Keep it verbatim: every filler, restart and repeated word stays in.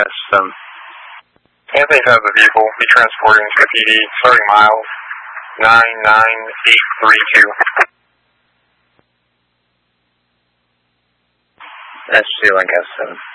seven. Anthony has a vehicle. Be transporting to the P D. Starting miles nine nine eight three two. S two Lancaster seven.